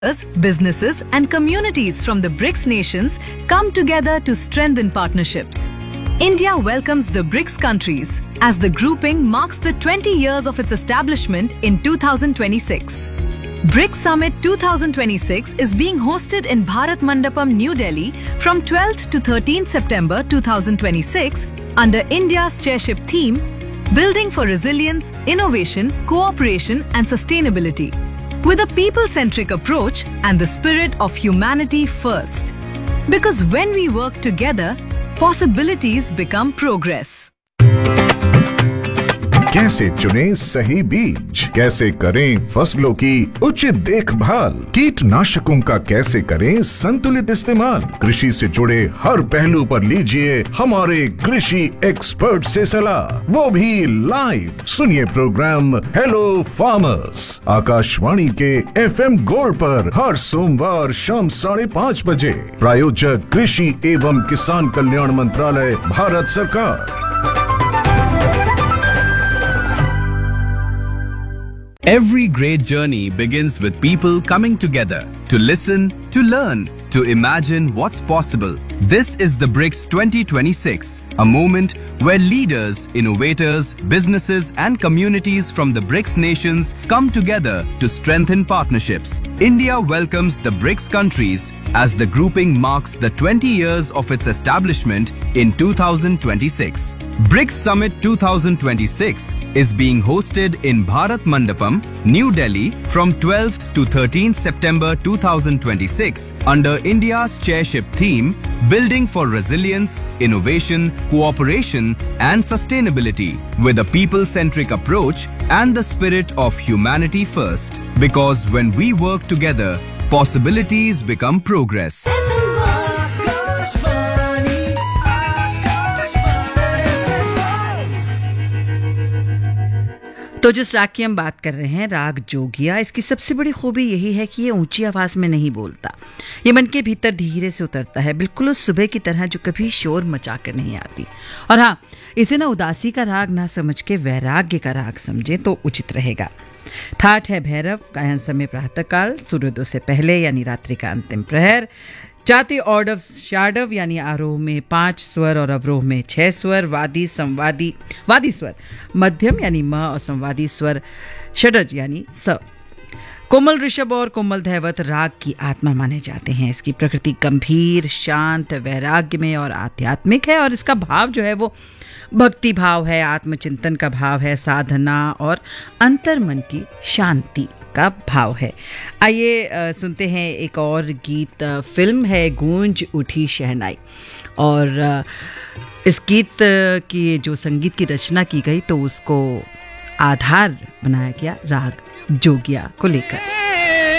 Businesses and communities from the BRICS nations come together to strengthen partnerships. India welcomes the BRICS countries as the grouping marks the 20 years of its establishment in 2026. BRICS Summit 2026 is being hosted in Bharat Mandapam, New Delhi from 12th to 13th September 2026 under India's chairship theme, Building for Resilience, Innovation, Cooperation and Sustainability, with a people-centric approach and the spirit of humanity first. Because when we work together, possibilities become progress. कैसे चुनें सही बीज, कैसे करें फसलों की उचित देखभाल, कीटनाशकों का कैसे करें संतुलित इस्तेमाल, कृषि से जुड़े हर पहलू पर लीजिए हमारे कृषि एक्सपर्ट से सलाह, वो भी लाइव। सुनिए प्रोग्राम हेलो फार्मर्स आकाशवाणी के FM गोल्ड पर हर सोमवार शाम 5:30 बजे। प्रायोजक कृषि एवं किसान कल्याण मंत्रालय, भारत सरकार। Every great journey begins with people coming together to listen, to learn, to imagine what's possible. This is the BRICS 2026, a moment where leaders, innovators, businesses and communities from the BRICS nations come together to strengthen partnerships. India welcomes the BRICS countries as the grouping marks the 20 years of its establishment in 2026. BRICS Summit 2026 is being hosted in Bharat Mandapam, New Delhi from 12th to 13th September 2026 under India's chairship theme, Building for Resilience, Innovation, Cooperation and Sustainability, with a people-centric approach and the spirit of humanity first. Because when we work together, possibilities become progress. तो जिस राग की हम बात कर रहे हैं, राग जोगिया, इसकी सबसे बड़ी खूबी यही है कि ये ऊंची आवाज में नहीं बोलता, ये मन के भीतर धीरे से उतरता है, बिल्कुल उस सुबह की तरह जो कभी शोर मचा कर नहीं आती। और हाँ, इसे ना उदासी का राग ना समझ के वैराग्य का राग समझे तो उचित रहेगा। ठाठ है भैरव, गायन समय प्रातःकाल, सूर्योदय से पहले यानी रात्रि का अंतिम प्रहर, जाति ऑर्डव शाडव यानी आरोह में 5 स्वर और अवरोह में 6 स्वर, वादी स्वर मध्यम यानी म और संवादी स्वर षडज यानी स। कोमल ऋषभ और कोमल धैवत राग की आत्मा माने जाते हैं। इसकी प्रकृति गंभीर, शांत, वैराग्यमय और आध्यात्मिक है और इसका भाव जो है वो भक्ति भाव है, आत्मचिंतन का भाव है, साधना और अंतर्मन की शांति का भाव है। आइए सुनते हैं एक और गीत। फिल्म है गूंज उठी शहनाई और इस गीत की जो संगीत की रचना की गई तो उसको आधार बनाया गया राग जोगिया को लेकर।